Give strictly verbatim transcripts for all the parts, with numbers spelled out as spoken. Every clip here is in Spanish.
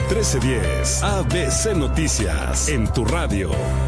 trece diez, A B C Noticias, en tu radio.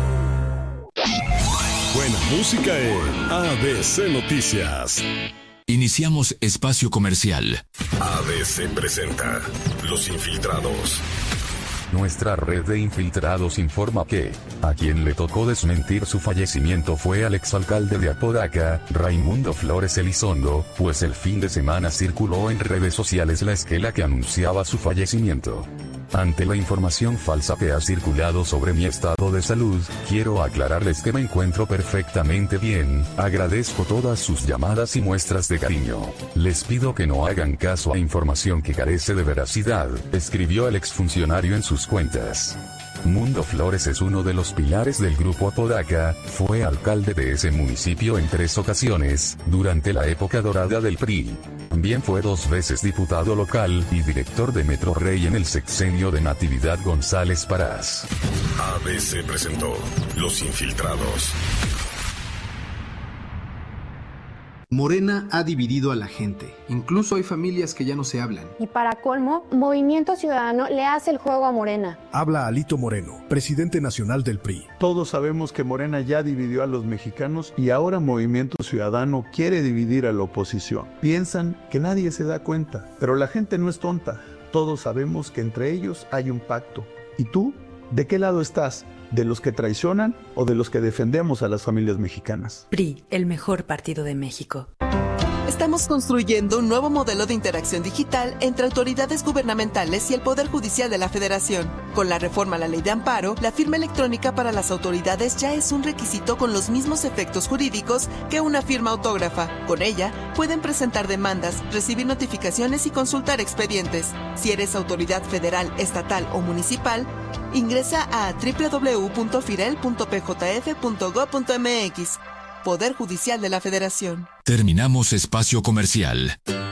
Buena música en A B C Noticias. Iniciamos espacio comercial. A B C presenta Los Infiltrados. Nuestra red de infiltrados informa que, a quien le tocó desmentir su fallecimiento fue al exalcalde de Apodaca, Raimundo Flores Elizondo, pues el fin de semana circuló en redes sociales la esquela que anunciaba su fallecimiento. Ante la información falsa que ha circulado sobre mi estado de salud, quiero aclararles que me encuentro perfectamente bien, agradezco todas sus llamadas y muestras de cariño. Les pido que no hagan caso a información que carece de veracidad, escribió el exfuncionario en sus cuentas. Mundo Flores es uno de los pilares del grupo Apodaca, fue alcalde de ese municipio en tres ocasiones, durante la época dorada del P R I. También fue dos veces diputado local y director de Metro Rey en el sexenio de Natividad González Parás. A B C presentó Los Infiltrados. Morena ha dividido a la gente. Incluso hay familias que ya no se hablan. Y para colmo, Movimiento Ciudadano le hace el juego a Morena. Habla Alito Moreno, presidente nacional del P R I. Todos sabemos que Morena ya dividió a los mexicanos y ahora Movimiento Ciudadano quiere dividir a la oposición. Piensan que nadie se da cuenta, pero la gente no es tonta. Todos sabemos que entre ellos hay un pacto. ¿Y tú? ¿De qué lado estás? ¿De los que traicionan o de los que defendemos a las familias mexicanas? P R I, el mejor partido de México. Estamos construyendo un nuevo modelo de interacción digital entre autoridades gubernamentales y el Poder Judicial de la Federación. Con la reforma a la Ley de Amparo, la firma electrónica para las autoridades ya es un requisito con los mismos efectos jurídicos que una firma autógrafa. Con ella, pueden presentar demandas, recibir notificaciones y consultar expedientes. Si eres autoridad federal, estatal o municipal, ingresa a doble u doble u doble u punto firel punto p j f punto gob punto m x. Poder Judicial de la Federación. Terminamos espacio comercial.